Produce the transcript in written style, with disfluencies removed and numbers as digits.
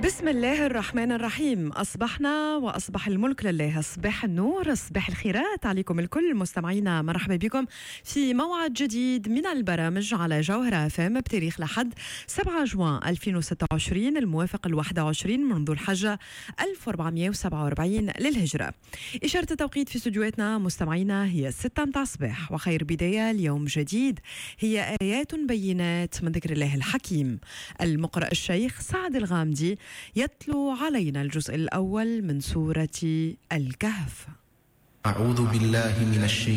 بسم الله الرحمن الرحيم. أصبحنا وأصبح الملك لله، أصبح النور، أصبح الخيرات عليكم الكل. مستمعينا مرحبا بكم في موعد جديد من البرامج على جوهرة FM بتاريخ لحد 7 جوان 2026 الموافق 21 من ذو الحجة 1447 للهجرة. إشارة التوقيت في استديوهاتنا مستمعينا هي 6 متاع الصباح، وخير بداية اليوم جديد هي آيات بينات من ذكر الله الحكيم. المقرأ الشيخ سعد الغامدي يتلو علينا الجزء الأول من سورة الكهف. أعوذ بالله من الشيطان